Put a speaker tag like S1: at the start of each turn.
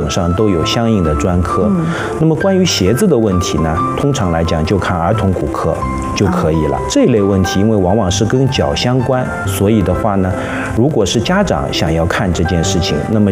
S1: 本上都有相应的专科。那么关于鞋子的问题呢，通常来讲就看儿童骨科就可以了。这一类问题因为往往是跟脚相关，所以的话呢，如果是家长想要看这件事情，那么